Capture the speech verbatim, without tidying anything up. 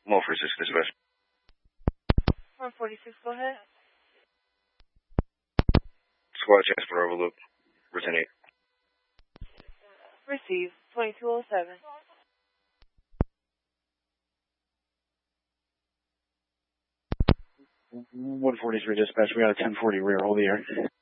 one forty-six, dispatch. one forty-six, go ahead. Squad transport overlook, return eight. Receive, twenty-two oh seven. one forty-three dispatch, we got a ten forty rear, hold the air.